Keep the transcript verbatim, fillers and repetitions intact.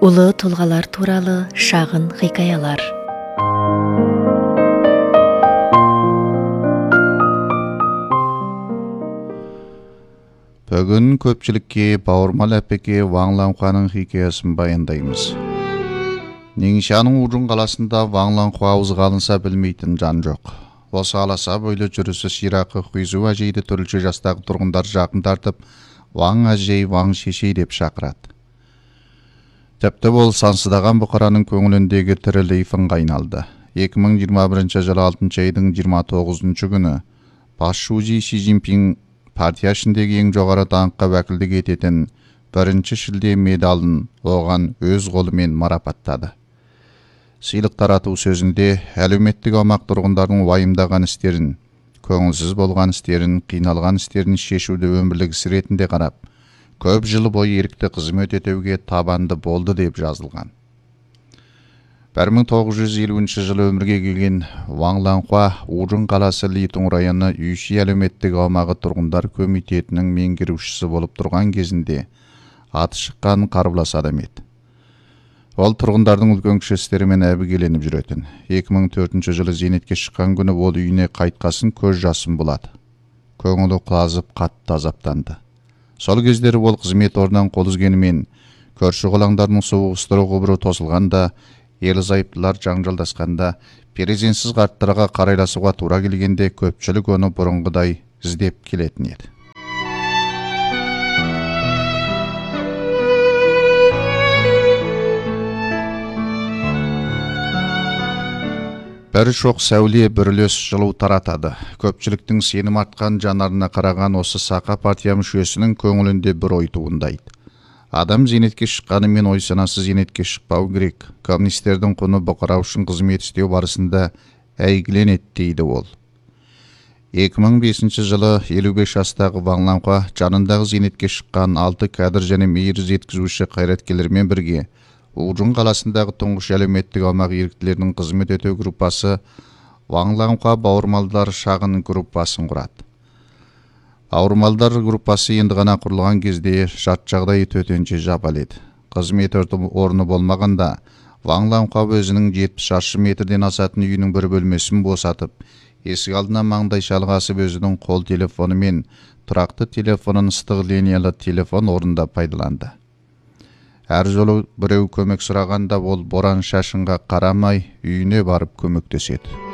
Улы тұлғалар туралы шағын хикаялар. Бүгін көпчілікке бауырмал әпеке Ваңланқуаның хикаясын баяндаймыз. Неңшаның Ужун қаласында Ваңланқуа ауызға алынса білмейтін жан жоқ. Осы аласа бойлы жүрісі ширақы Хуизу әжейді түрлі жастағы тұрғындар жақын тартып, Ваң әжей, Ваң шешей деп шақырады. Тіпті ол сансыздаған бұқараның көңіліндегі тірілей фынға айналды. екі мың жиырма бірінші жылы алтыншы айдың жиырма тоғызыншы күні басшысы Си Цзиньпин партия ішіндегі ең жоғары даңққа уәкілдік ететін бірінші шілде медалын оған өз қолымен марапаттады. Сыйлық тарату сөзінде әлеуметтік аумақ тұрғындардың уайымдаған істерін, көңілсіз болған істерін, қиналған істерін шешуді өмірлік іс ретінде қарап, көп жыл бойы ерікті қызмет етуге табанды болды деп жазылған. бір мың тоғыз жүз елуінші жылы өмірге келген Ваңланқуа Ужун қаласы Литун районы Юйши әлеуметтік аумағы тұрғындар комитетінің меңгерушісі болып тұрған кезінде аты шыққан қарбылас адам еді. Ол тұрғындардың үлкен кіші істерімен әбігерленіп жүретін. екі мың төртінші жылы зейнетке шыққан күні ол үйіне қайтқасын көз жасын болады. Көңілі қазып қатты азаптанды. Сол кездері ол қызмет орнынан қол үзгенімен көрші қолаңдардың соғыстыру құбыры тосылғанда, ел зайыптылар жаңжалдасқанда, перзентсіз қарттарға қарайласуға тура келгенде көпшілік оны бұрынғыдай іздеп келетін еді. Бір шоқ сәуле бүрілес жылу таратады. Көпшіліктің сенім артқан жанарына қараған осы сақа партия мүшесінің көңілінде бір ой туындайды. Адам зейнетке шыққанымен ой санасы зейнетке шықпау керек. Коммунистердің құны бұқара үшін қызмет істеу барысында әйгіленеді дейді ол. екі мың бесінші жылы елу бес жастағы Ваңланқуа жанындағы зейнетке шыққан алты кадр және мейір жеткізуші қайраткерлермен бірге Ужун қаласындағы тұңғыш әлеуметтік аумақ еріктілерінің қызмет ету группасы Ваңланқуа бауырмалдар шағын группасын құрады. Бауырмалдар группасы енді ғана құрылған кезде жат жағдай төтенше жабал еді. Қызмет орны болмағанда Ваңланқуа өзінің жетпіс шаршы метрден асатын үйінің бір бөлмесін босатып, есік алдына маңдай шалғасып өзінің қол телефоны мен тұрақты телефонын ыстық линиялы телефон орнында пайдаланды. Әр жолы біреу көмек сұрағанда ол боран шашынға қарамай үйіне барып көмектеседі.